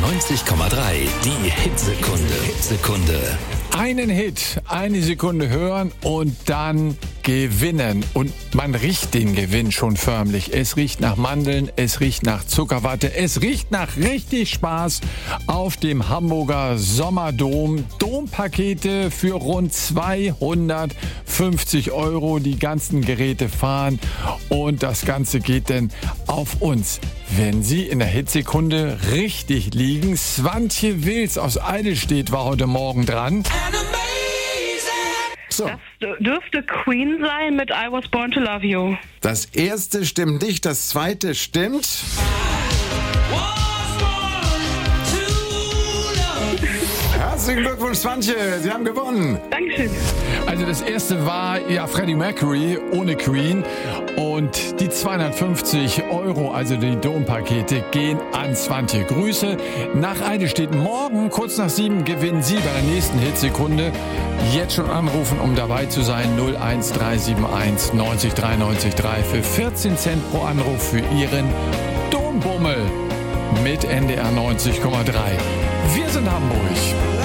90,3. Die Hitsekunde. Einen Hit, eine Sekunde hören und dann gewinnen. Und man riecht den Gewinn schon förmlich. Es riecht nach Mandeln, es riecht nach Zuckerwatte, es riecht nach richtig Spaß auf dem Hamburger Sommerdom. Dompakete für rund 250 €. Die ganzen Geräte fahren und das Ganze geht dann auf uns. Wenn Sie in der Hitsekunde richtig liegen, Swantje Wils aus Eidelstedt war heute Morgen dran. So. Das dürfte Queen sein mit I Was Born to Love You. Das erste stimmt nicht, das zweite stimmt. Herzlichen Glückwunsch, Swantje, Sie haben gewonnen. Dankeschön. Also das erste war ja Freddie Mercury ohne Queen und die 250 €, also die Dompakete, gehen an Swantje. Grüße nach Eidelstedt. Morgen kurz nach 7 gewinnen Sie bei der nächsten Hitsekunde. Jetzt schon anrufen, um dabei zu sein. 01371 90 93 3 für 14 Cent pro Anruf für Ihren Dombummel mit NDR 90,3. Wir sind Hamburg.